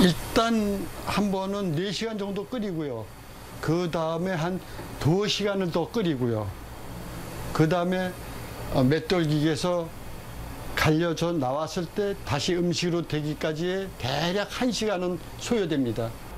일단 한 번은 4시간 정도 끓이고요. 그 다음에 한 2시간을 더 끓이고요. 그 다음에 맷돌기에서 갈려져 나왔을 때 다시 음식으로 되기까지의 대략 1시간은 소요됩니다.